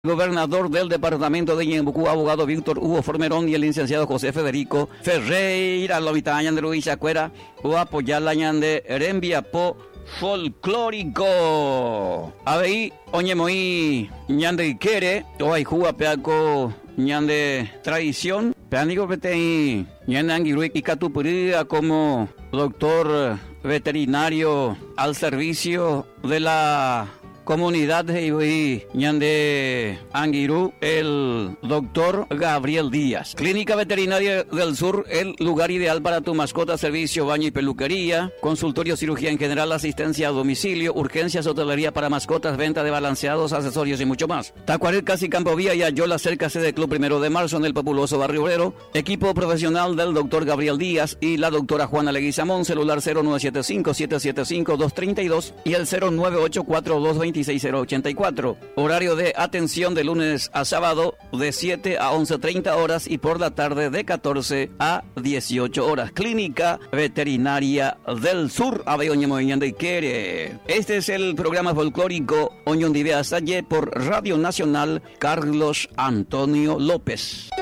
Gobernador del departamento de Ñembucú, abogado Víctor Hugo Formerón, y el licenciado José Federico Ferreira Lovitaña de Luisa Cuera, o apoyar la ñande Erembiapo folclórico. Ahí, oñemoí, ñande Ikere, o hay juga peaco ñande tradición. Peanico petei, ñande Anguirui y Catupuría como doctor veterinario al servicio de la comunidad de Ñande Anguirú, el doctor Gabriel Díaz. Clínica Veterinaria del Sur, el lugar ideal para tu mascota, servicio, baño y peluquería, consultorio, cirugía en general, asistencia a domicilio, urgencias, hotelería para mascotas, venta de balanceados, accesorios y mucho más. Tacuaret, Casi Campo Vía y Ayola, cerca sede Club 1 de Marzo en el populoso barrio obrero. Equipo profesional del doctor Gabriel Díaz y la doctora Juana Leguizamón, celular 0975-775-232 y el 0984-226-084. Horario de atención de lunes a sábado de 7 a 11:30 horas y por la tarde de 14 a 18 horas. Clínica Veterinaria del Sur, Quiere. Este es el programa folclórico Oñondivea Salle por Radio Nacional Carlos Antonio López.